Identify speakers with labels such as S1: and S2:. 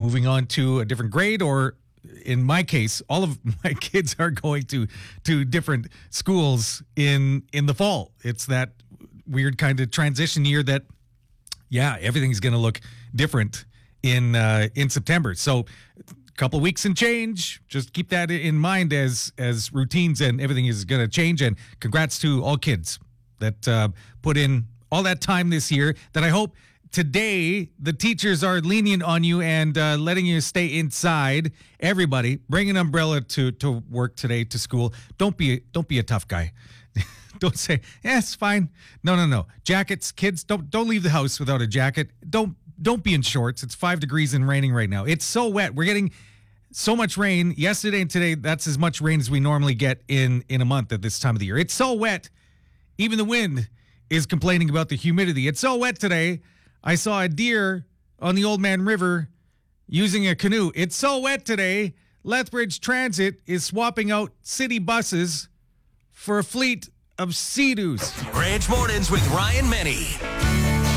S1: moving on to a different grade, or in my case, all of my kids are going to different schools in the fall. It's that weird kind of transition year that, yeah, everything's going to look different in September. So a couple weeks and change, just keep that in mind as routines and everything is going to change. And congrats to all kids that put in all that time this year, that I hope today the teachers are lenient on you and letting you stay inside. Everybody, bring an umbrella to work today, to school. Don't be a tough guy. Don't say, yeah, it's fine. No. Jackets, kids, don't leave the house without a jacket. Don't be in shorts. It's 5 degrees and raining right now. It's so wet. We're getting so much rain yesterday and today. That's as much rain as we normally get in a month at this time of the year. It's so wet. Even the wind is complaining about the humidity. It's so wet today. I saw a deer on the Old Man River using a canoe. It's so wet today. Lethbridge Transit is swapping out city buses for a fleet of Sea-Doos.
S2: Ranch Mornings with Ryan Menny.